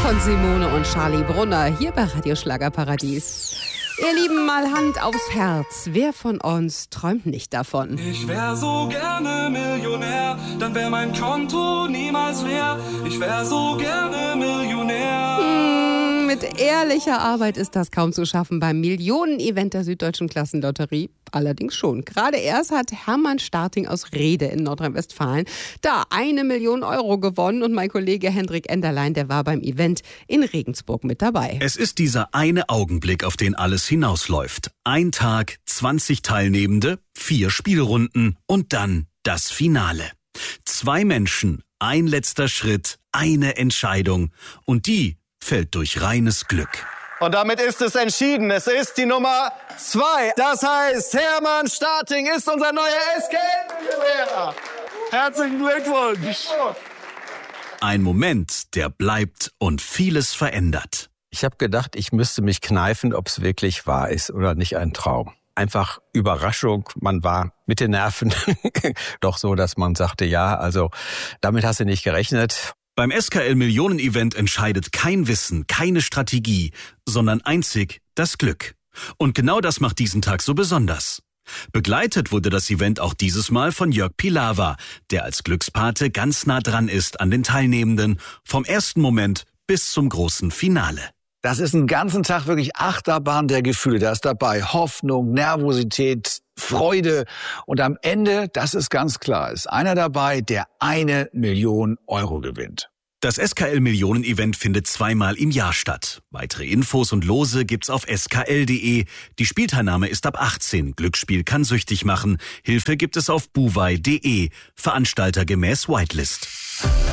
von Simone und Charlie Brunner hier bei Radio Schlagerparadies. Ihr Lieben, mal Hand aufs Herz. Wer von uns träumt nicht davon? Ich wär so gerne Millionär, dann wär mein Konto niemals leer. Ich wär so gerne Millionär. Mit ehrlicher Arbeit ist das kaum zu schaffen beim Millionen-Event der Süddeutschen Klassenlotterie. Allerdings schon. Gerade erst hat Hermann Starting aus Rhede in Nordrhein-Westfalen da 1 Million Euro gewonnen. Und mein Kollege Hendrik Enderlein, der war beim Event in Regensburg mit dabei. Es ist dieser eine Augenblick, auf den alles hinausläuft. Ein Tag, 20 Teilnehmende, 4 Spielrunden und dann das Finale. 2 Menschen, ein letzter Schritt, eine Entscheidung. Und die fällt durch reines Glück. Und damit ist es entschieden. Es ist die Nummer 2. Das heißt, Hermann Starting ist unser neuer SKL-Millionär. Herzlichen Glückwunsch. Ein Moment, der bleibt und vieles verändert. Ich habe gedacht, ich müsste mich kneifen, ob es wirklich wahr ist oder nicht ein Traum. Einfach Überraschung, man war mit den Nerven doch so, dass man sagte, ja, also damit hast du nicht gerechnet. Beim SKL-Millionen-Event entscheidet kein Wissen, keine Strategie, sondern einzig das Glück. Und genau das macht diesen Tag so besonders. Begleitet wurde das Event auch dieses Mal von Jörg Pilawa, der als Glückspate ganz nah dran ist an den Teilnehmenden, vom ersten Moment bis zum großen Finale. Das ist einen ganzen Tag wirklich Achterbahn der Gefühle. Da ist dabei Hoffnung, Nervosität, Freude. Und am Ende, das ist ganz klar, ist einer dabei, der 1 Million Euro gewinnt. Das SKL-Millionen-Event findet 2-mal im Jahr statt. Weitere Infos und Lose gibt's auf skl.de. Die Spielteilnahme ist ab 18. Glücksspiel kann süchtig machen. Hilfe gibt es auf buwei.de. Veranstalter gemäß Whitelist.